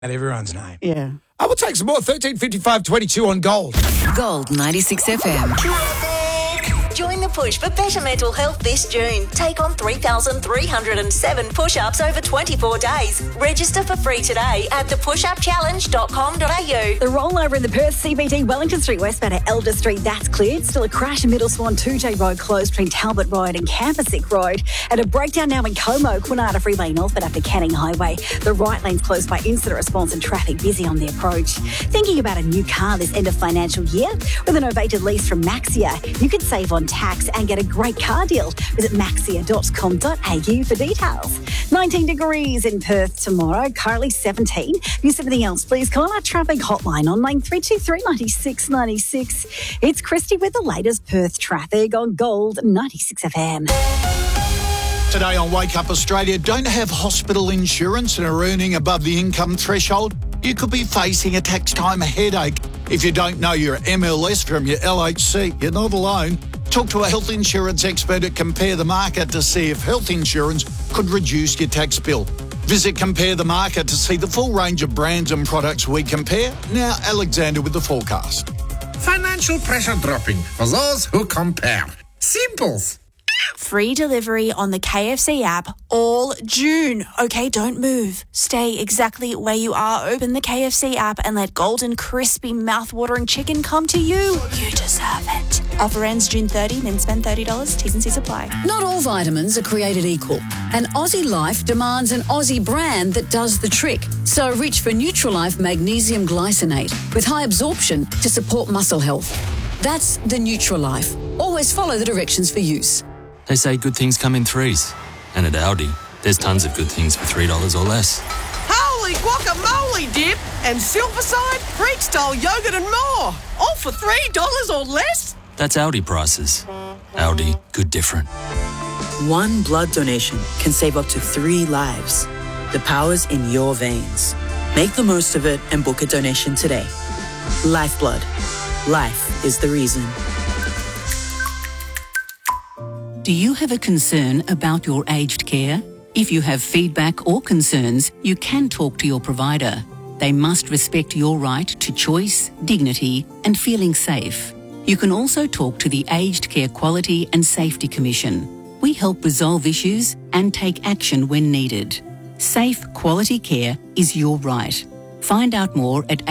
at everyone's name. Yeah. I will take some more. 1355.22 on Gold. Gold 96 FM. Join the push for better mental health this June. Take on 3,307 push-ups over 24 days. Register for free today at thepushupchallenge.com.au. The rollover in the Perth CBD, Wellington Street westbound at Elder Street, that's cleared. Still a crash in Middle Swan, 2J Road closed between Talbot Road and Campasick Road. And a breakdown now in Como, Kwinana Freeway northbound after Canning Highway. The right lane's closed by incident response and traffic busy on the approach. Thinking about a new car this end of financial year? With a novated lease from Maxia, you could save on tax and get a great car deal. Visit maxia.com.au for details. 19 degrees in Perth tomorrow, currently 17. If you see anything else, please call our traffic hotline on 9323 96 96. It's Christy with the latest Perth traffic on Gold 96 FM. Today on Wake Up Australia, don't have hospital insurance and are earning above the income threshold? You could be facing a tax time headache. If you don't know your MLS from your LHC, you're not alone. Talk to a health insurance expert at Compare the Market to see if health insurance could reduce your tax bill. Visit Compare the Market to see the full range of brands and products we compare. Now, Alexander with the forecast. Financial pressure dropping for those who compare. Simples. Free delivery on the KFC app all June. Okay, don't move. Stay exactly where you are. Open the KFC app and let golden, crispy, mouth-watering chicken come to you. You deserve it. Offer ends June 30, then spend $30. T's and C's apply. Not all vitamins are created equal, and Aussie Life demands an Aussie brand that does the trick. So reach for Nutrilife Magnesium Glycinate with high absorption to support muscle health. That's the Nutrilife. Always follow the directions for use. They say good things come in threes. And at Aldi, there's tons of good things for $3 or less. Holy guacamole dip and Silverside, Freak-style yogurt and more. All for $3 or less? That's Aldi prices. Aldi, good different. One blood donation can save up to 3 lives. The power's in your veins. Make the most of it and book a donation today. Lifeblood. Life is the reason. Do you have a concern about your aged care? If you have feedback or concerns, you can talk to your provider. They must respect your right to choice, dignity, and feeling safe. You can also talk to the Aged Care Quality and Safety Commission. We help resolve issues and take action when needed. Safe, quality care is your right. Find out more at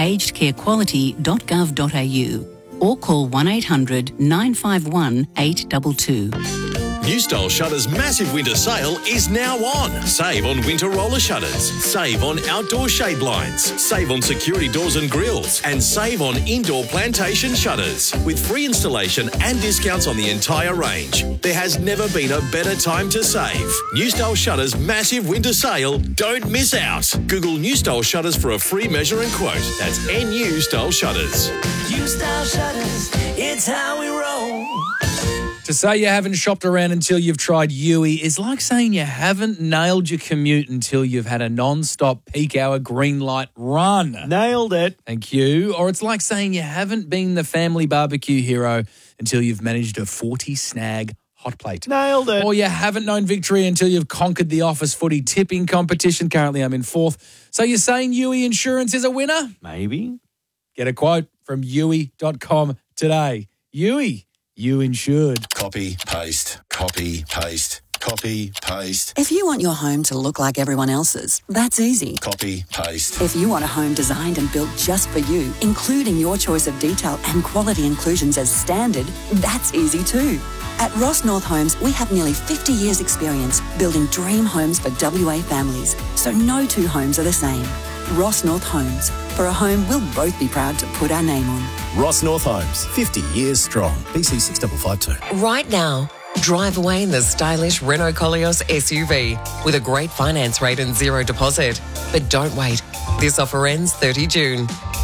agedcarequality.gov.au or call 1800 951 822. New Style Shutters' massive winter sale is now on. Save on winter roller shutters. Save on outdoor shade blinds. Save on security doors and grills. And save on indoor plantation shutters. With free installation and discounts on the entire range. There has never been a better time to save. New Style Shutters' massive winter sale. Don't miss out. Google New Style Shutters for a free measure and quote. That's NU Style Shutters. New Style Shutters, it's how we roll. To say you haven't shopped around until you've tried Yui is like saying you haven't nailed your commute until you've had a non-stop peak hour green light run. Nailed it. Thank you. Or it's like saying you haven't been the family barbecue hero until you've managed a 40 snag hot plate. Nailed it. Or you haven't known victory until you've conquered the office footy tipping competition. Currently I'm in 4th. So you're saying Yui Insurance is a winner? Maybe. Get a quote from Yui.com today. Yui. You insured. Copy, paste, copy, paste, copy, paste. If you want your home to look like everyone else's, that's easy. Copy, paste. If you want a home designed and built just for you, including your choice of detail and quality inclusions as standard, that's easy too. At Ross North Homes, we have nearly 50 years' experience building dream homes for WA families, so no two homes are the same. Ross North Homes, for a home we'll both be proud to put our name on. Ross North Homes, 50 years strong. BC 6552. Right now, drive away in the stylish Renault Koleos SUV with a great finance rate and zero deposit. But don't wait. This offer ends 30 June.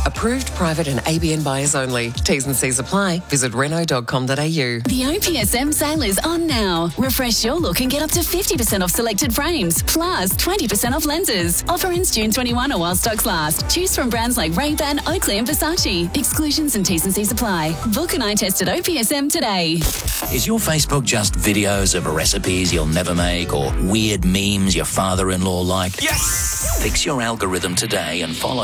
Approved private and ABN buyers only. T's and C's apply. Visit Renault.com.au. The OPSM sale is on now. Refresh your look and get up to 50% off selected frames, plus 20% off lenses. Offer ends June 21 or while stocks last. Choose from brands like Ray-Ban, Oakley and Versace. Exclusions and T's and C's apply. Book an eye test at OPSM today. Is your Facebook just videos of recipes you'll never make or weird memes your father-in-law liked? Yes! Fix your algorithm today and follow